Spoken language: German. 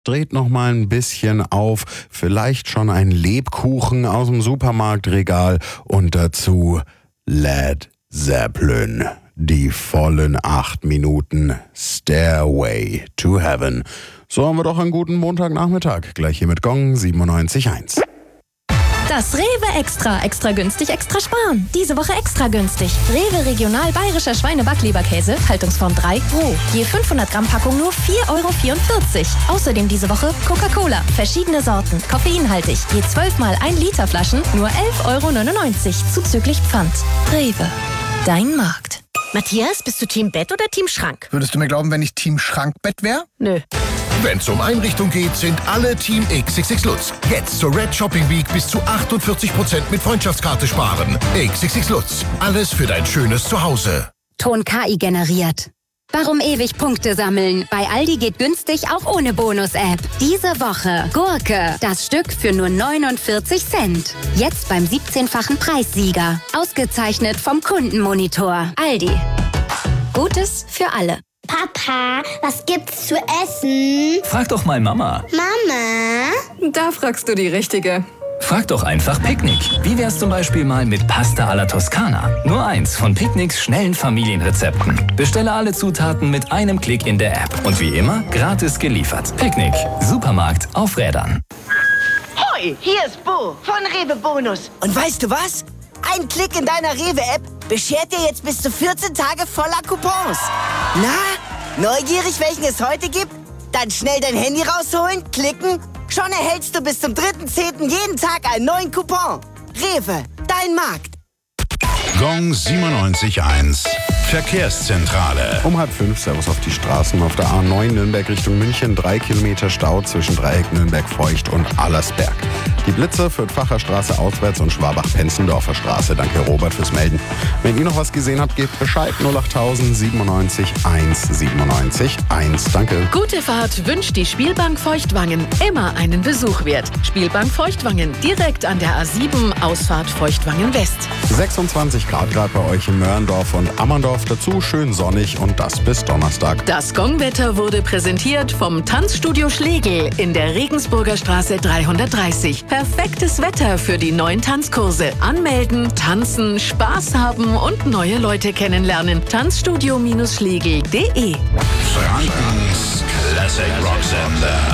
Dreht noch mal ein bisschen auf, vielleicht schon ein Lebkuchen aus dem Supermarktregal und dazu Led Zeppelin. Die vollen 8 Minuten Stairway to Heaven. So haben wir doch einen guten Montagnachmittag. Gleich hier mit Gong 97.1. Das Rewe Extra günstig, extra sparen. Diese Woche extra günstig. Rewe Regional Bayerischer Schweine-Backleberkäse, Haltungsform 3, roh. Je 500 Gramm Packung nur 4,44 €. Außerdem diese Woche Coca-Cola, verschiedene Sorten, koffeinhaltig. Je 12 mal 1 Liter Flaschen, nur 11,99 € zuzüglich Pfand. Rewe, dein Markt. Matthias, bist du Team Bett oder Team Schrank? Würdest du mir glauben, wenn ich Team Schrankbett wäre? Nö. Wenn es um Einrichtung geht, sind alle Team XXX Lutz. Jetzt zur Red Shopping Week bis zu 48% mit Freundschaftskarte sparen. XXX Lutz. Alles für dein schönes Zuhause. Ton KI generiert. Warum ewig Punkte sammeln? Bei Aldi geht günstig auch ohne Bonus-App. Diese Woche Gurke, das Stück für nur 49 Cent. Jetzt beim 17-fachen Preissieger. Ausgezeichnet vom Kundenmonitor. Aldi. Gutes für alle. Papa, was gibt's zu essen? Frag doch mal Mama. Mama? Da fragst du die Richtige. Frag doch einfach Picknick. Wie wär's zum Beispiel mal mit Pasta alla Toskana? Nur eins von Picknicks schnellen Familienrezepten. Bestelle alle Zutaten mit einem Klick in der App. Und wie immer, gratis geliefert. Picknick. Supermarkt auf Rädern. Hoi, hier ist Bo von Rewe Bonus. Und weißt du was? Ein Klick in deiner Rewe-App beschert dir jetzt bis zu 14 Tage voller Coupons. Na, neugierig, welchen es heute gibt? Dann schnell dein Handy rausholen, klicken. Schon erhältst du bis zum 3.10. jeden Tag einen neuen Coupon. Rewe, dein Markt. Gong 97.1. Verkehrszentrale. Um 4:30 Servus auf die Straßen. Auf der A9 Nürnberg Richtung München 3 Kilometer Stau zwischen Dreieck Nürnberg-Feucht und Allersberg. Die Blitze führt Facherstraße auswärts und Schwabach-Penzendorfer Straße. Danke Robert fürs Melden. Wenn ihr noch was gesehen habt, gebt Bescheid. 08000 97 1 97 1. Danke. Gute Fahrt wünscht die Spielbank Feuchtwangen. Immer einen Besuch wert. Spielbank Feuchtwangen, direkt an der A7, Ausfahrt Feuchtwangen West. 26 Grad gerade bei euch in Mörndorf und Ammerndorf. Dazu schön sonnig und das bis Donnerstag. Das Gongwetter wurde präsentiert vom Tanzstudio Schlegel in der Regensburger Straße 330. Perfektes Wetter für die neuen Tanzkurse. Anmelden, tanzen, Spaß haben und neue Leute kennenlernen. Tanzstudio-schlegel.de Frankens Classic Rock Sender.